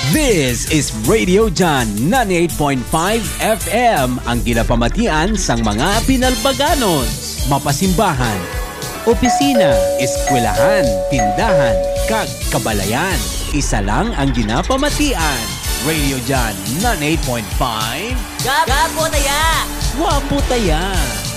This is Radio Jan 98.5 FM, ang ginapamatian sang mga pinalbaganon, mapasimbahan, opisina, eskwelahan, tindahan, kag kabalayan. Isa lang ang ginapamatian. Radio Jan 98.5. Gapo taya! Wapo taya!